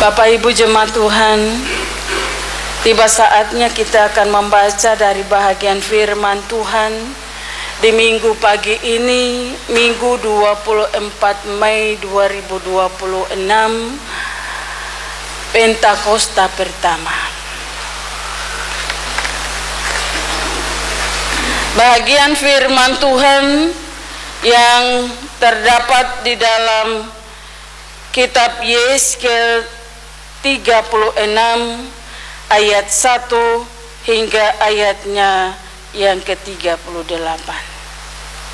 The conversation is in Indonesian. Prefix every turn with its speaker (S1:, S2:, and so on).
S1: Bapak Ibu jemaat Tuhan, tiba saatnya kita akan membaca dari bahagian firman Tuhan di minggu pagi ini, Minggu 24 Mei 2026, Pentakosta pertama. Bahagian firman Tuhan yang terdapat di dalam kitab Yeskel 36 ayat 1 hingga ayatnya yang ke-38.